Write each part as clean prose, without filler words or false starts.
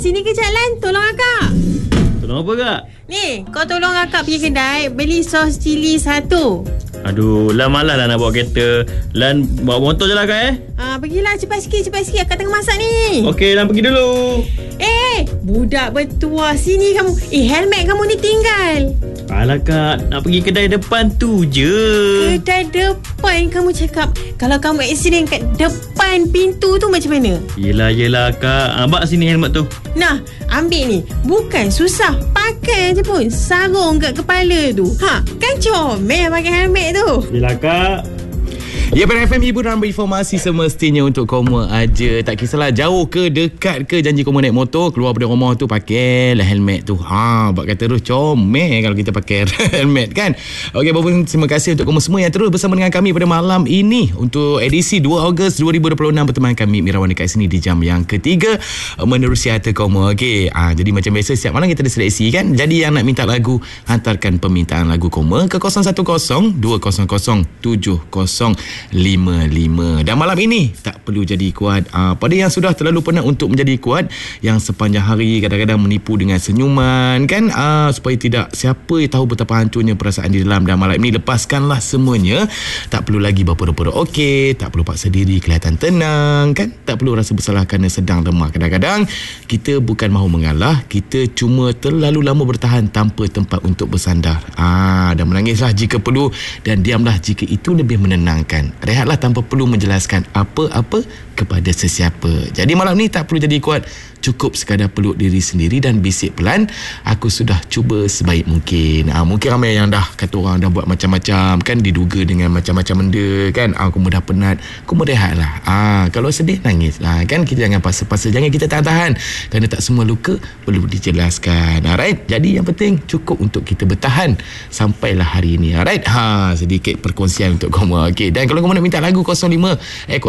sini kejap Lan. Tolong akak. Tolong apa kak? Ni, kau tolong akak pergi kedai beli sos cili 1. Aduh, Lan malas lah nak bawa kereta. Lan bawa motor je lah kak Pergilah cepat sikit. Akak tengah masak ni. Okey, Lan pergi dulu. Budak bertuah, sini kamu. Helmet kamu ni tinggal. Alah kak, nak pergi kedai depan tu je. Kedai depan kamu cakap. Kalau kamu aksiden kat depan pintu tu macam mana? Yelah kak. Bak sini helmet tu. Nah, ambil ni. Bukan susah. Pakai je pun. Sarung kat kepala tu. Kan comel pakai helmet tu. Yelah kak. Ya, PRFM hiburan berinformasi semestinya untuk kamu aja. Tak kisahlah jauh ke dekat ke, janji kamu naik motor, keluar dari rumah tu pakailah helmet tu. Bak kata terus comel kalau kita pakai helmet kan. Okey, terima kasih untuk kamu semua yang terus bersama dengan kami pada malam ini untuk edisi 2 Ogos 2026 berteman kami Mirawan dekat sini di jam yang ketiga menerusi harta kamu. Okey, jadi macam biasa setiap malam kita ada seleksi kan. Jadi yang nak minta lagu, hantarkan permintaan lagu kamu ke 010 200 7055. Dan malam ini tak perlu jadi kuat. Pada yang sudah terlalu penat untuk menjadi kuat, yang sepanjang hari kadang-kadang menipu dengan senyuman kan, supaya tidak siapa yang tahu betapa hancurnya perasaan di dalam. Dan malam ini lepaskanlah semuanya. Tak perlu lagi berpura-pura okey, tak perlu paksa diri kelihatan tenang kan, tak perlu rasa bersalah kerana sedang lemah. Kadang-kadang kita bukan mahu mengalah, kita cuma terlalu lama bertahan tanpa tempat untuk bersandar. Dan menangislah jika perlu, dan diamlah jika itu lebih menenangkan. Rehatlah tanpa perlu menjelaskan apa-apa kepada sesiapa. Jadi malam ni tak perlu jadi kuat, cukup sekadar peluk diri sendiri dan bisik pelan, aku sudah cuba sebaik mungkin. Mungkin ramai yang dah kata orang dah buat macam-macam kan, diduga dengan macam-macam benda kan. Kamu dah penat, kamu rehatlah. Kalau sedih, nangis lah kan. Kita jangan paksa-paksa, jangan kita tahan-tahan, kerana tak semua luka perlu dijelaskan. Alright, jadi yang penting cukup untuk kita bertahan sampailah hari ini. Alright, sedikit perkongsian untuk kamu. Okey, dan kalau kamu nak minta lagu 010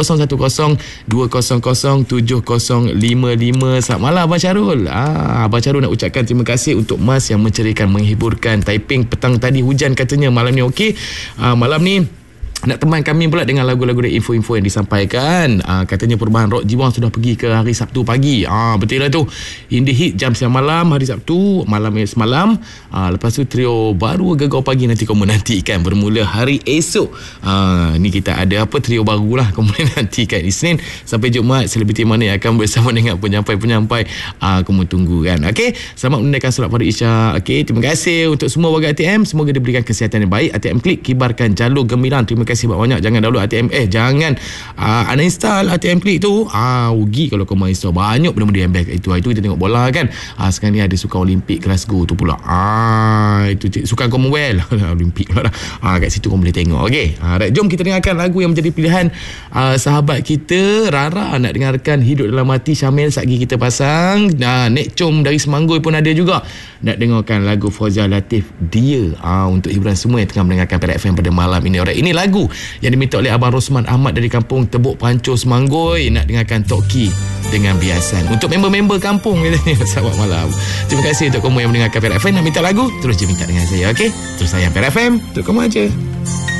200 7055. Selamat malam Abang Syarul. Abang Syarul nak ucapkan terima kasih untuk Mas yang menceriakan, menghiburkan. Taiping petang tadi hujan katanya, malam ni okey. Malam ni nak teman kami pula dengan lagu-lagu dan info-info yang disampaikan. Katanya perubahan Rock Jiwang sudah pergi ke hari Sabtu pagi. Betul lah tu. Indie Hit jam 9 malam hari Sabtu, malam semalam. Lepas tu trio baru Gegar Pagi nanti kamu nantikan bermula hari esok. Ni kita ada trio baru lah kamu nantikan Isnin sampai Jumaat. Selebriti mana yang akan bersama dengan penyampai-penyampai, kamu tunggu kan. Okey, selamat menunaikan solat pada Isyak. Okey, terima kasih untuk semua warga ATM, semoga diberikan kesihatan yang baik. ATM Klik kibarkan jalur gemilang. Terima kasih banyak. Jangan download ATM, jangan uninstall ATM Klik tu. Rugi kalau kau main install. Banyak benda-benda yang best itu kita tengok bola kan. Sekarang ni ada Sukan Olimpik Glasgow tu pula. Itu Sukan Commonwealth Olimpik pula dah. Kat situ kau boleh tengok. Okey, right, jom kita dengarkan lagu yang menjadi pilihan sahabat kita Rara. Nak dengarkan Hidup Dalam Hati Syamil Satgi kita pasang. Nek Com dari Semanggoy pun ada juga nak dengarkan lagu Fauzia Latif Dia. Untuk hiburan semua yang tengah mendengarkan PRFM pada malam ini. Alright, ini lagu yang diminta oleh Abang Rosman Ahmad dari kampung Tebuk Pancur Semanggoy. Nak dengarkan Toki dengan Biasan untuk member-member kampung katanya. Selamat malam. Terima kasih untuk kamu yang mendengarkan PRFM. Nak minta lagu, terus je minta dengan saya. Okey, terus sayang PRFM untuk kamu aja.